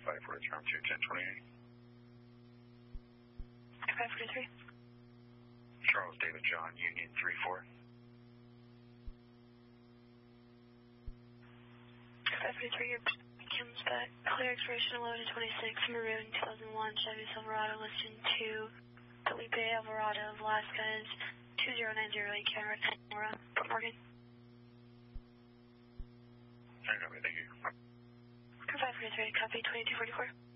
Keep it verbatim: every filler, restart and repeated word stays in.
five forty-three, I'm two ten twenty-eight. five forty-three. Charles David John, Union three four. five forty-three, your comes back. Clear expiration eleven twenty-six, maroon two thousand one Chevy Silverado, listing two. Felipe Alvarado, Velasquez, two zero nine zero eight, camera, camera, Port Morgan. I know, thank you. five forty-three, copy, twenty-two forty-four.